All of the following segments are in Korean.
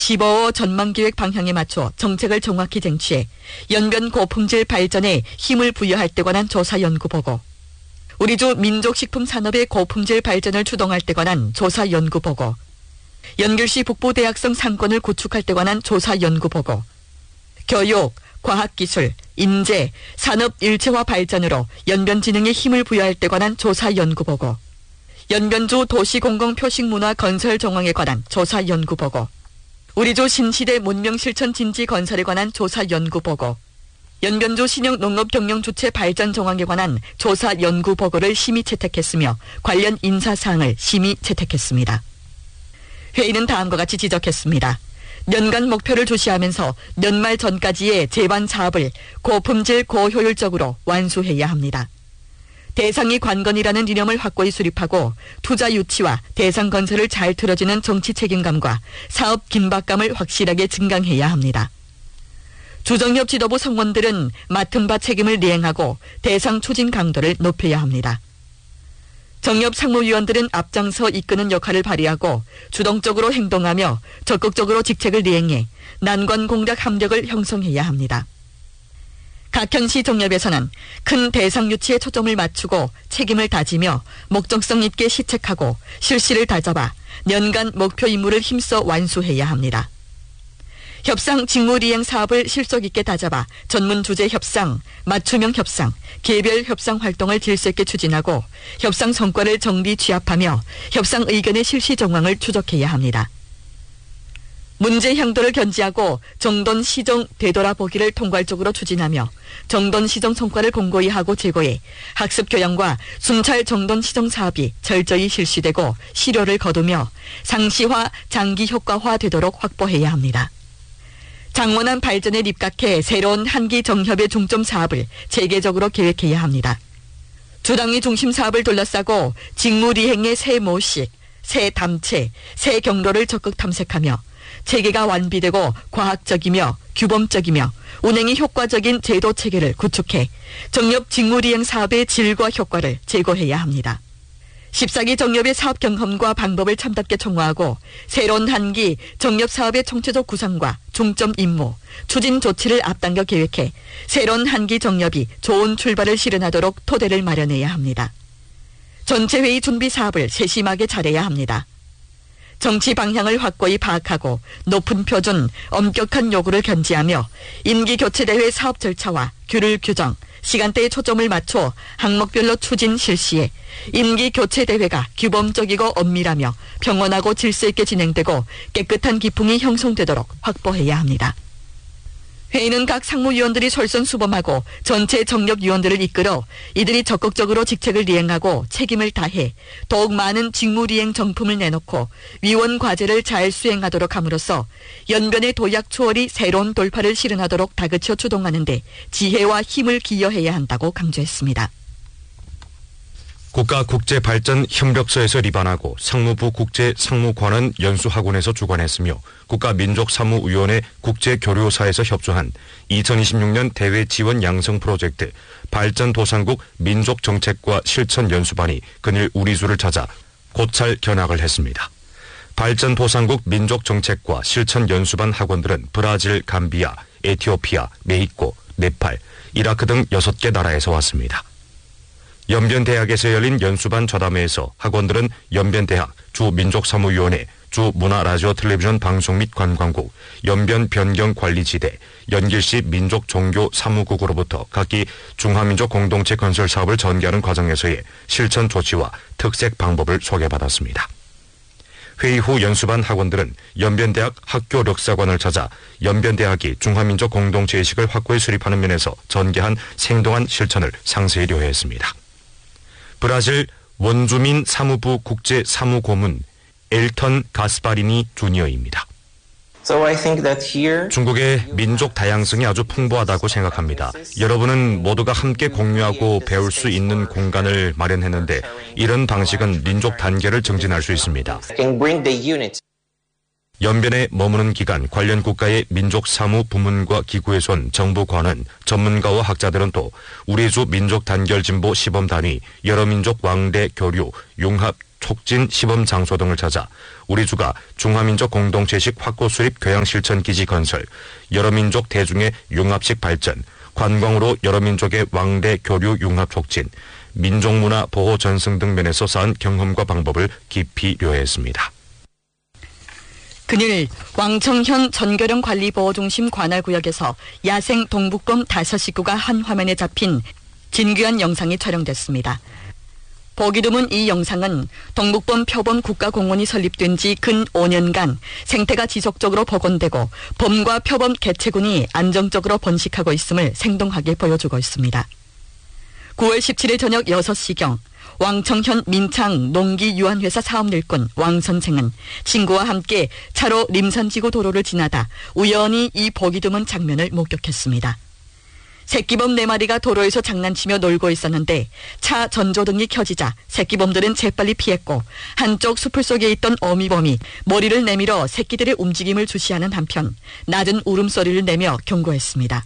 15호 전망계획 방향에 맞춰 정책을 정확히 쟁취해 연변 고품질 발전에 힘을 부여할 때 관한 조사 연구 보고, 우리주 민족식품 산업의 고품질 발전을 추동할 때 관한 조사 연구 보고, 연결시 북부 대학성 상권을 구축할 때 관한 조사 연구 보고, 교육, 과학기술, 인재, 산업 일체화 발전으로 연변진흥에 힘을 부여할 때 관한 조사 연구 보고, 연변주 도시공공표식문화 건설 정황에 관한 조사 연구 보고, 우리주 신시대 문명실천 진지 건설에 관한 조사 연구 보고, 연변주 신형 농업경영 주체 발전 정황에 관한 조사 연구 보고를 심의 채택했으며 관련 인사사항을 심의 채택했습니다. 회의는 다음과 같이 지적했습니다. 연간 목표를 주시하면서 연말 전까지의 제반 사업을 고품질 고효율적으로 완수해야 합니다. 대상이 관건이라는 이념을 확고히 수립하고 투자 유치와 대상 건설을 잘 틀어주는 정치 책임감과 사업 긴박감을 확실하게 증강해야 합니다. 주정협 지도부 성원들은 맡은 바 책임을 이행하고 대상 추진 강도를 높여야 합니다. 정협 상무위원들은 앞장서 이끄는 역할을 발휘하고 주동적으로 행동하며 적극적으로 직책을 이행해 난관 공략 함력을 형성해야 합니다. 각 현시 정협에서는 큰 대상 유치에 초점을 맞추고 책임을 다지며 목적성 있게 시책하고 실시를 다잡아 연간 목표 임무를 힘써 완수해야 합니다. 협상 직무이행 사업을 실속 있게 다잡아 전문 주제 협상, 맞춤형 협상, 개별 협상 활동을 질서 있게 추진하고 협상 성과를 정비 취합하며 협상 의견의 실시 정황을 추적해야 합니다. 문제 향도를 견지하고 정돈 시정 되돌아보기를 통괄적으로 추진하며 정돈 시정 성과를 공고히 하고 제고해 학습 교양과 순찰 정돈 시정 사업이 철저히 실시되고 실효를 거두며 상시화, 장기 효과화 되도록 확보해야 합니다. 장원한 발전에 입각해 새로운 한기 정협의 중점 사업을 체계적으로 계획해야 합니다. 주당위 중심 사업을 둘러싸고 직무이행의 새 모식, 새 담체, 새 경로를 적극 탐색하며 체계가 완비되고 과학적이며 규범적이며 운행이 효과적인 제도 체계를 구축해 정협 직무이행 사업의 질과 효과를 제고해야 합니다. 14기 정협의 사업 경험과 방법을 참답게 총화하고 새로운 한기 정협 사업의 총체적 구상과 중점 임무, 추진 조치를 앞당겨 계획해 새로운 한기 정협이 좋은 출발을 실현하도록 토대를 마련해야 합니다. 전체 회의 준비 사업을 세심하게 잘해야 합니다. 정치 방향을 확고히 파악하고 높은 표준, 엄격한 요구를 견지하며 임기 교체 대회 사업 절차와 규를 규정, 시간대에 초점을 맞춰 항목별로 추진 실시해 임기 교체 대회가 규범적이고 엄밀하며 평온하고 질서 있게 진행되고 깨끗한 기풍이 형성되도록 확보해야 합니다. 회의는 각 상무위원들이 솔선수범하고 전체 정협위원들을 이끌어 이들이 적극적으로 직책을 이행하고 책임을 다해 더욱 많은 직무이행 정품을 내놓고 위원 과제를 잘 수행하도록 함으로써 연변의 도약 초월이 새로운 돌파를 실현하도록 다그쳐 주동하는 데 지혜와 힘을 기여해야 한다고 강조했습니다. 국가국제발전협력서에서 리반하고 상무부 국제상무관은 연수학원에서 주관했으며 국가민족사무위원회 국제교류사에서 협조한 2026년 대외 지원 양성 프로젝트 발전도상국 민족정책과 실천연수반이 그늘 우리주를 찾아 고찰 견학을 했습니다. 발전도상국 민족정책과 실천연수반 학원들은 브라질, 감비아, 에티오피아, 메히코, 네팔, 이라크 등 6개 나라에서 왔습니다. 연변대학에서 열린 연수반 좌담회에서 학원들은 연변대학, 주민족사무위원회, 주문화라디오텔레비전 방송 및 관광국, 연변변경관리지대, 연길시 민족종교사무국으로부터 각기 중화민족 공동체 건설 사업을 전개하는 과정에서의 실천 조치와 특색 방법을 소개받았습니다. 회의 후 연수반 학원들은 연변대학 학교 력사관을 찾아 연변대학이 중화민족 공동체 의식을 확고히 수립하는 면에서 전개한 생동한 실천을 상세히 료해했습니다. 브라질 원주민 사무부 국제사무고문 엘턴 가스파리니 주니어입니다. 중국의 민족 다양성이 아주 풍부하다고 생각합니다. 여러분은 모두가 함께 공유하고 배울 수 있는 공간을 마련했는데 이런 방식은 민족 단계를 증진할 수 있습니다. 연변에 머무는 기간 관련 국가의 민족사무 부문과 기구에서 온 정부관은 전문가와 학자들은 또 우리주 민족단결진보 시범단위, 여러민족 왕래 교류, 융합 촉진 시범 장소 등을 찾아 우리주가 중화민족 공동체식 확고 수립 교양 실천 기지 건설, 여러민족 대중의 융합식 발전, 관광으로 여러민족의 왕래 교류 융합 촉진, 민족문화 보호 전승 등 면에서 쌓은 경험과 방법을 깊이 료했습니다. 그늘 왕청현 전교령 관리보호중심 관할구역에서 야생 동북범 5식구가 한 화면에 잡힌 진귀한 영상이 촬영됐습니다. 보기 드문 이 영상은 동북범 표범 국가공원이 설립된 지 근 5년간 생태가 지속적으로 복원되고 범과 표범 개체군이 안정적으로 번식하고 있음을 생동하게 보여주고 있습니다. 9월 17일 저녁 6시경 왕청현 민창 농기유한회사 사업일꾼 왕 선생은 친구와 함께 차로 림산지구 도로를 지나다 우연히 이 보기 드문 장면을 목격했습니다. 새끼범 4마리가 도로에서 장난치며 놀고 있었는데 차 전조등이 켜지자 새끼범들은 재빨리 피했고 한쪽 숲을 속에 있던 어미범이 머리를 내밀어 새끼들의 움직임을 주시하는 한편 낮은 울음소리를 내며 경고했습니다.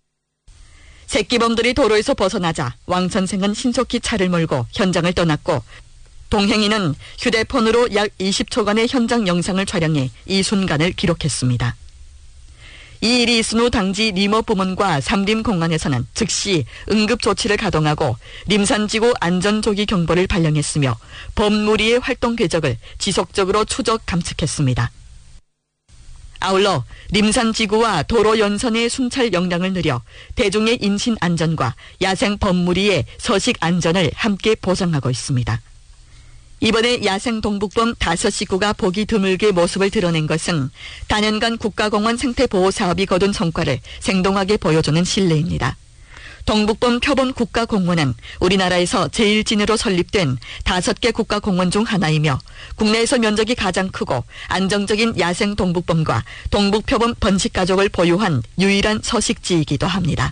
새끼범들이 도로에서 벗어나자 왕 선생은 신속히 차를 몰고 현장을 떠났고 동행인은 휴대폰으로 약 20초간의 현장 영상을 촬영해 이 순간을 기록했습니다. 이 일이 있은 후 당지 림업부문과 삼림공안에서는 즉시 응급조치를 가동하고 림산지구 안전조기 경보를 발령했으며 범무리의 활동 궤적을 지속적으로 추적 감측했습니다. 아울러 림산지구와 도로 연선의 순찰 역량을 늘려 대중의 인신 안전과 야생 범무리의 서식 안전을 함께 보장하고 있습니다. 이번에 야생 동북범 5식구가 보기 드물게 모습을 드러낸 것은 다년간 국가공원 생태보호 사업이 거둔 성과를 생동하게 보여주는 신뢰입니다. 동북범 표범 국가공원은 우리나라에서 제일 진으로 설립된 5개 국가공원 중 하나이며 국내에서 면적이 가장 크고 안정적인 야생 동북범과 동북표범 번식가족을 보유한 유일한 서식지이기도 합니다.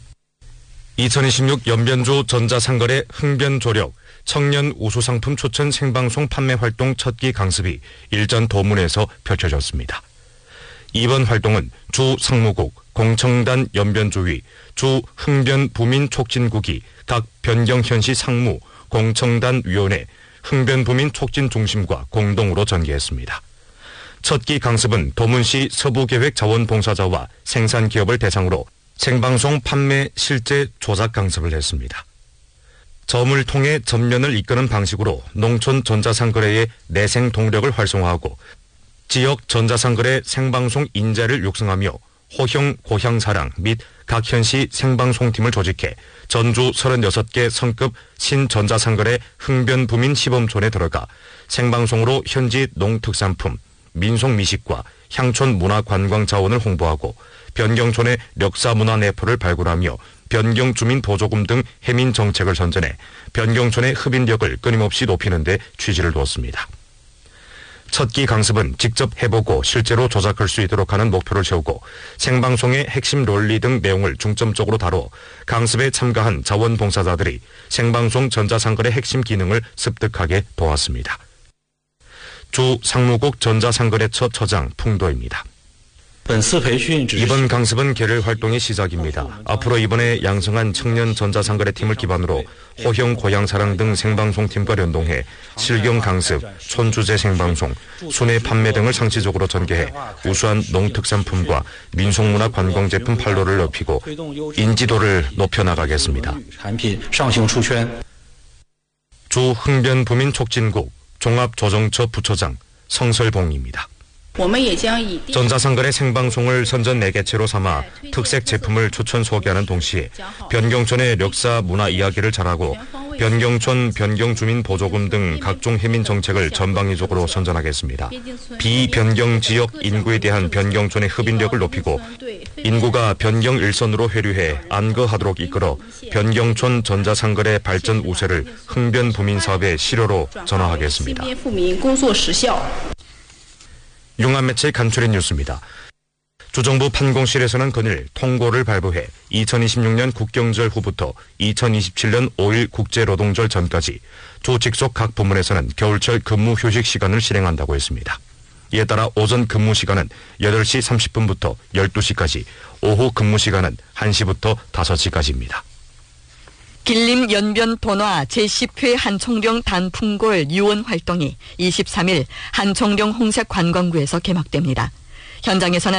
2026 연변조 전자상거래 흥변조력 청년 우수상품 추천 생방송 판매 활동 첫기 강습이 일전 도문에서 펼쳐졌습니다. 이번 활동은 주 상무국, 공청단 연변조위, 주 흥변부민촉진국이 각 변경현시 상무, 공청단위원회, 흥변부민촉진중심과 공동으로 전개했습니다. 첫기 강습은 도문시 서부계획자원봉사자와 생산기업을 대상으로 생방송 판매 실제 조작 강습을 했습니다. 점을 통해 전면을 이끄는 방식으로 농촌 전자상거래의 내생 동력을 활성화하고 지역 전자상거래 생방송 인재를 육성하며 호형 고향사랑 및 각 현시 생방송팀을 조직해 전주 36개 성급 신전자상거래 흥변부민 시범촌에 들어가 생방송으로 현지 농특산품, 민속미식과 향촌 문화관광자원을 홍보하고 변경촌의 력사문화 내포를 발굴하며 변경주민 보조금 등 해민 정책을 선전해 변경촌의 흡인력을 끊임없이 높이는 데 취지를 두었습니다. 첫기 강습은 직접 해보고 실제로 조작할 수 있도록 하는 목표를 세우고 생방송의 핵심 논리 등 내용을 중점적으로 다뤄 강습에 참가한 자원봉사자들이 생방송 전자상거래 핵심 기능을 습득하게 도왔습니다. 주 상무국 전자상거래처 처장 풍도입니다. 이번 강습은 계를 활동의 시작입니다. 앞으로 이번에 양성한 청년 전자상거래팀을 기반으로 호형 고향사랑 등 생방송팀과 연동해 실경 강습, 촌주제 생방송, 순회 판매 등을 상시적으로 전개해 우수한 농특산품과 민속문화 관광제품 판로를 넓히고 인지도를 높여나가겠습니다. 주 흥변부민촉진국 종합조정처 부처장 성설봉입니다. 전자상거래 생방송을 선전 4개체로 삼아 특색 제품을 추천 소개하는 동시에 변경촌의 력사 문화 이야기를 잘하고 변경촌 변경주민 보조금 등 각종 해민 정책을 전방위적으로 선전하겠습니다. 비변경 지역 인구에 대한 변경촌의 흡인력을 높이고 인구가 변경 일선으로 회류해 안거하도록 이끌어 변경촌 전자상거래 발전 우세를 흥변부민 사업의 실효로 전환하겠습니다. 융합매체 간추린 뉴스입니다. 주정부 판공실에서는 그늘 통고를 발부해 2026년 국경절 후부터 2027년 5일 국제노동절 전까지 주 직속 각 부문에서는 겨울철 근무 휴식 시간을 실행한다고 했습니다. 이에 따라 오전 근무 시간은 8시 30분부터 12시까지, 오후 근무 시간은 1시부터 5시까지입니다. 길림 연변 번화 제10회 한총령 단풍골 유원 활동이 23일 한총령 홍색 관광구에서 개막됩니다. 현장에서는